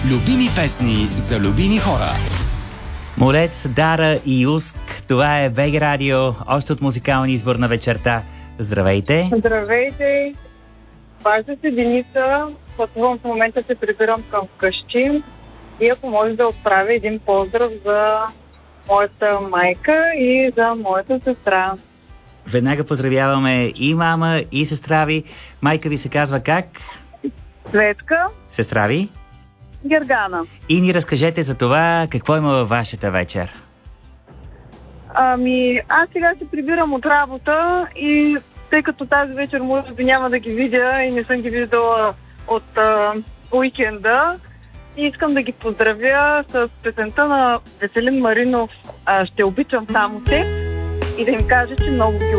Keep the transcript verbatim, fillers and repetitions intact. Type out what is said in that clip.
Любими песни за любими хора. Молец, Дара и Уск. Това е БГ Радио, още от музикалния избор на вечерта. Здравейте! Здравейте! Пазя се Деница. Пътувам в момента, се прибирам към вкъщи. И ако може да отправя един поздрав за моята майка и за моята сестра. Веднага поздравяваме и мама, и сестра ви. Майка ви се казва как? Светка. Сестра ви? Гергана. И ни разкажете за това, какво има във вашата вечер. Ами, аз сега се прибирам от работа и тъй като тази вечер може би няма да ги видя и не съм ги виждала от а, уикенда, и искам да ги поздравя с песента на Веселин Маринов "Ще обичам само теб" и да им кажа, че много ги